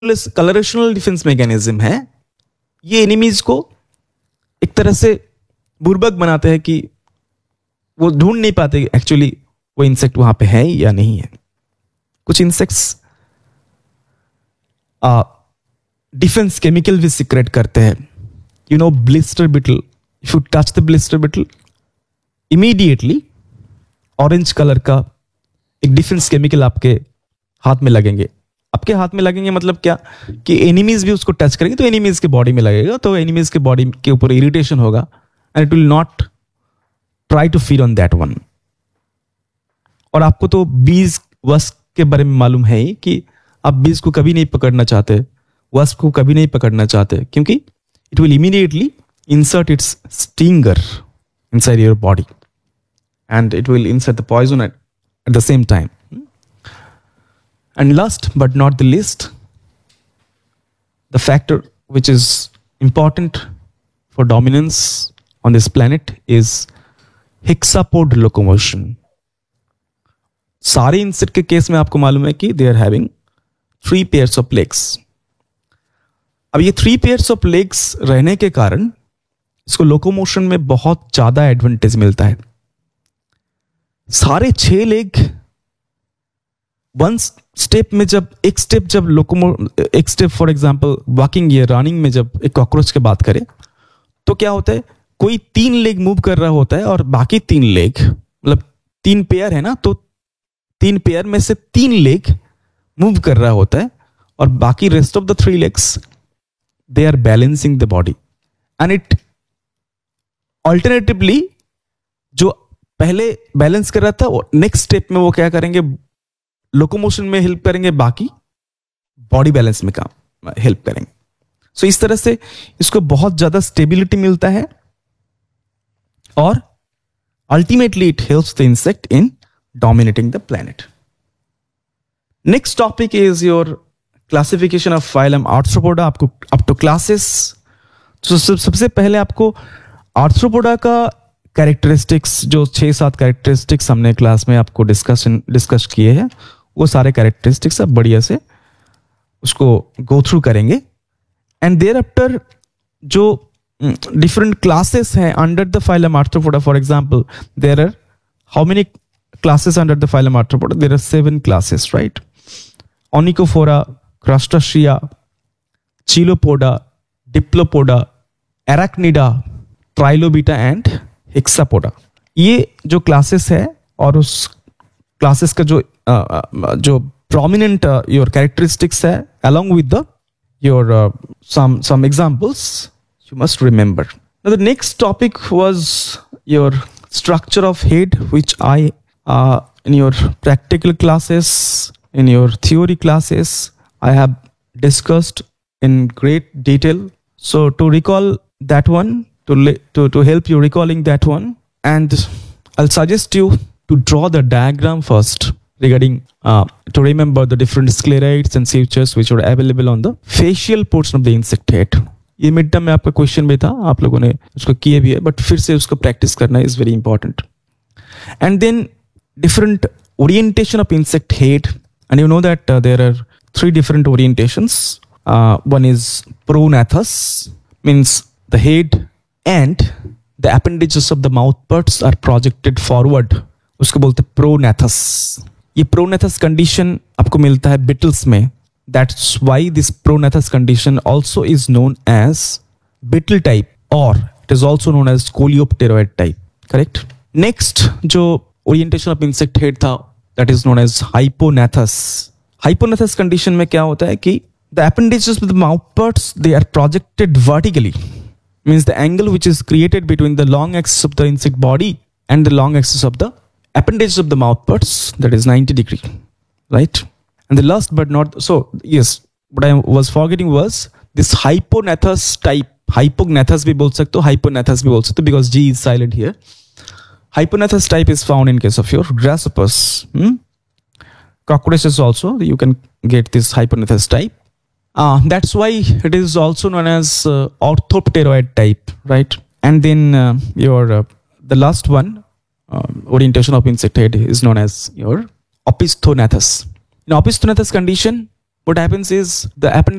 कलरेशनल defence mechanism है। ये enemies को एक तरह से बुर्बक बनाते हैं कि वो ढूंढ नहीं पाते एक्चुअली वो इंसेक्ट वहां पे है या नहीं है। कुछ इंसेक्ट्स डिफेंस केमिकल भी सीक्रेट करते हैं। You know blister beetle, if you touch the blister beetle immediately orange colour का एक डिफेंस केमिकल आपके हाथ में लगेंगे। आपके हाथ में लगेंगे मतलब क्या कि एनिमीज भी उसको टच करेंगे तो एनिमीज के बॉडी में लगेगा, तो एनिमीज के बॉडी के ऊपर इरिटेशन होगा and it will not try to feed on that one. और आपको तो बीज वस्प के बारे में मालूम है ही कि आप बीज को कभी नहीं पकड़ना चाहते, वस्प को कभी नहीं पकड़ना चाहते, क्योंकि it will immediately insert it's stinger inside your body and it will insert the poison at the same time. And last but not the least, the factor which is important for dominance on this planet is hexapod locomotion. सारे insect के case में आपको मालूम है कि they are having 3 pairs of legs. अब ये 3 pairs of legs रहने के कारण इसको लोकोमोशन में बहुत ज्यादा एडवांटेज मिलता है। सारे 6 लेग वन स्टेप में जब एक स्टेप फॉर एग्जांपल वॉकिंग या रनिंग में जब एक कॉकरोच की बात करें तो क्या होता है, कोई 3 लेग मूव कर रहा होता है और बाकी 3 लेग मतलब 3 पेयर है ना, तो 3 पेयर में से 3 लेग मूव कर रहा होता है और बाकी rest of the 3 legs they are balancing the body and it alternatively जो पहले बैलेंस कर रहा था नेक्स्ट स्टेप में वो क्या करेंगे, लोकोमोशन में हेल्प करेंगे, बाकी बॉडी बैलेंस में काम हेल्प करेंगे। सो इस तरह से इसको बहुत ज्यादा स्टेबिलिटी मिलता है और ultimately it helps the insect in dominating the planet. Next topic is your classification of phylum arthropoda आपको अप टू क्लासेस। तो सबसे पहले आपको आर्थ्रोपोडा का कैरेक्टरिस्टिक्स जो 6-7 कैरेक्टरिस्टिक्स हमने क्लास में आपको डिस्कस किए हैं वो सारे कैरेक्टरिस्टिक्स आप बढ़िया से उसको गो थ्रू करेंगे एंड देयर आफ्टर जो डिफरेंट क्लासेस हैं under the phylum arthropoda. For example there are how many classes under the phylum arthropoda? There are 7 classes, right? ओनिकोफोरा, क्रस्टाशिया, Chilopoda, Diplopoda, एराक्निडा, ट्राइलोबिटा and Hexapoda. ये जो classes है और उस classes का जो प्रोमिनेंट योर कैरेक्टरिस्टिक्स है along with the your some examples you must remember. Now the next topic was your structure of head, which I in your practical classes, in your theory classes I have discussed in great detail. So to recall that one, to help you recalling that one, and I'll suggest you to draw the diagram first regarding to remember the different sclerites and sutures which are available on the facial portion of the insect head. ये mid term में आपका question भी था, आप लोगों ने उसको किए भी है, बट फिर से उसको प्रैक्टिस करना is very important. And then different orientation of insect head, and you know that there are 3 different orientations. One is pronathus, means the head and the appendages of the mouth parts are projected forward. उसको बोलते हैं प्रोनेथस। ये प्रोनेथस condition आपको मिलता है Beatles में। That's why this pronathus condition also is known as beetle type, or it is also known as coleopteroid type. Correct? Next जो orientation of insect head था, that is known as hyponathus. Hyponathus condition में क्या होता है कि the appendages of the mouth parts they are projected vertically. Means the angle which is created between the long axis of the insect body and the long axis of the appendages of the mouth parts, that is 90 degree, right? And the last but not, so yes, what I was forgetting was this hyponathus type. Hyponathus भी बोल सकते हो, hyponathus भी बोल सकते हो, because G is silent here. Hyponathus type is found in case of your grasshoppers. Cockroaches also, you can get this hyponathus type. That's why it is also known as orthopteroid type, right? And then the last one orientation of insect head is known as your opisthonathus. In opisthonathus condition, what happens is the appendix